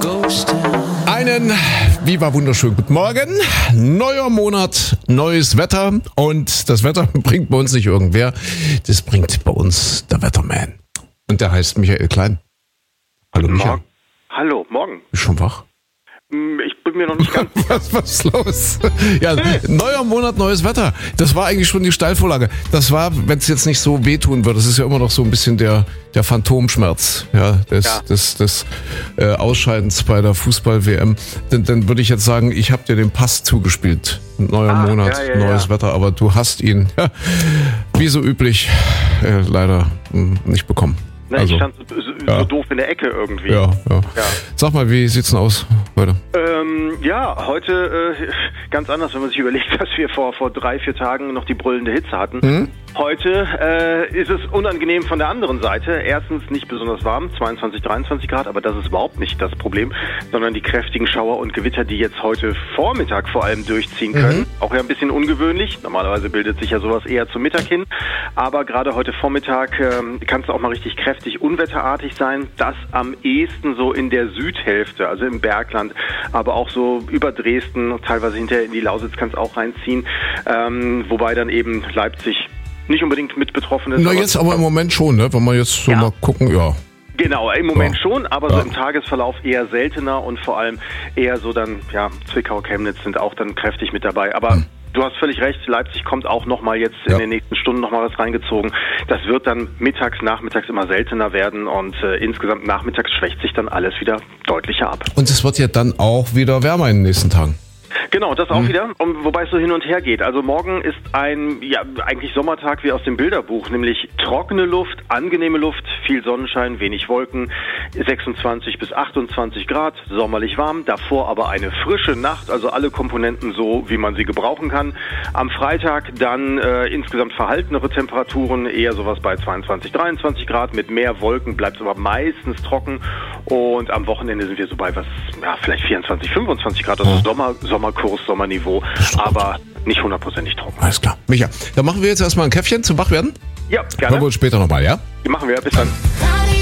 Einen, wie war wunderschön, guten Morgen. Neuer Monat, neues Wetter. Und das Wetter bringt bei uns nicht irgendwer. Das bringt bei uns der Wetterman. Und der heißt Michael Klein. Hallo Michael. Hallo, morgen. Bist du schon wach? Ich bin mir noch nicht ganz... Was ist los? Ja, neuer Monat, neues Wetter. Das war eigentlich schon die Steilvorlage. Das war, wenn es jetzt nicht so wehtun würde, das ist ja immer noch so ein bisschen der Phantomschmerz, des Ausscheidens bei der Fußball-WM. Dann würde ich jetzt sagen, ich habe dir den Pass zugespielt. Neuer Monat, neues Wetter, aber du hast ihn, wie so üblich, leider nicht bekommen. Na, ich stand so doof in der Ecke irgendwie. Ja. Sag mal, wie sieht's denn aus heute? Heute ganz anders, wenn man sich überlegt, dass wir vor 3-4 Tagen noch die brüllende Hitze hatten. Heute ist es unangenehm von der anderen Seite. Erstens nicht besonders warm, 22, 23 Grad, aber das ist überhaupt nicht das Problem, sondern die kräftigen Schauer und Gewitter, die jetzt heute Vormittag vor allem durchziehen können. Auch ja ein bisschen ungewöhnlich. Normalerweise bildet sich ja sowas eher zum Mittag hin. Aber gerade heute Vormittag kann es auch mal richtig kräftig unwetterartig sein. Das am ehesten so in der Südhälfte, also im Bergland, aber auch so über Dresden, teilweise hinterher in die Lausitz kann es auch reinziehen. Wobei dann eben Leipzig nicht unbedingt mit betroffen ist. Na, jetzt aber im Moment schon, ne? Wenn wir jetzt so mal gucken, Genau, im Moment schon, aber so im Tagesverlauf eher seltener und vor allem eher so dann, Zwickau, Chemnitz sind auch dann kräftig mit dabei. Aber du hast völlig recht, Leipzig kommt auch nochmal jetzt in den nächsten Stunden nochmal was reingezogen. Das wird dann nachmittags immer seltener werden und insgesamt nachmittags schwächt sich dann alles wieder deutlicher ab. Und es wird ja dann auch wieder wärmer in den nächsten Tagen. Genau, das auch wieder, wobei es so hin und her geht. Also morgen ist ein, eigentlich Sommertag wie aus dem Bilderbuch, nämlich trockene Luft, angenehme Luft, viel Sonnenschein, wenig Wolken, 26 bis 28 Grad, sommerlich warm, davor aber eine frische Nacht, also alle Komponenten so, wie man sie gebrauchen kann. Am Freitag dann insgesamt verhaltenere Temperaturen, eher sowas bei 22, 23 Grad, mit mehr Wolken bleibt es aber meistens trocken und am Wochenende sind wir so bei vielleicht 24, 25 Grad, das ist Sommerkurs, Sommerniveau, aber nicht hundertprozentig trocken. Alles klar. Micha, dann machen wir jetzt erstmal ein Käffchen zum Wachwerden. Ja, gerne. Hören wir uns später nochmal, ja? Die machen wir. Bis dann.